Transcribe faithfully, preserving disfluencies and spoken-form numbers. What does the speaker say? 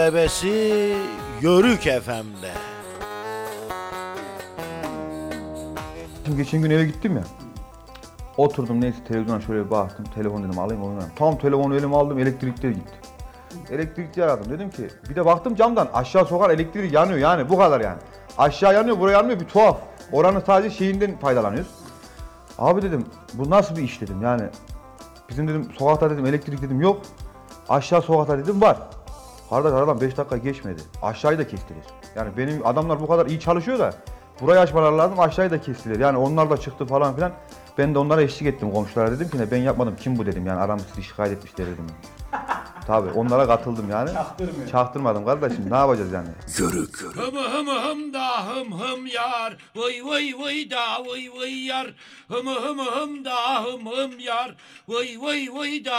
Bebesi Yörük Efem'de. Şimdi geçen gün eve gittim ya. Oturdum neyse televizyona şöyle bir baktım. Telefon dedim alayım oynayayım. Tam telefonu elime aldım elektrikler gitti. Elektrikçi aradım dedim ki bir de baktım camdan aşağı sokar elektriği yanıyor yani bu kadar yani. Aşağı yanıyor buraya yanmıyor bir tuhaf. Oranın sadece şeyinden faydalanıyoruz. Abi dedim bu nasıl bir iş dedim yani. Bizim dedim sokakta dedim elektrik dedim yok. Aşağı sokakta dedim var. Kardeş aradan beş dakika geçmedi. Aşağıyı da kestiler. Yani benim adamlar bu kadar iyi çalışıyor da burayı açmaları lazım aşağıyı da kestiler. Yani onlar da çıktı falan filan. Ben de onlara eşlik ettim komşulara dedim ki ne ben yapmadım kim bu dedim yani aramı sizi şikayet etmişler dedim. Tabii onlara katıldım yani. Çaktırmıyor. Çaktırmadım kardeşim ne yapacağız yani. Yörük. Hım hım hım da hım hım yar. Vay vay vay da vay vay yar. Hım hım hım da hım hım yar. Vay vay vay da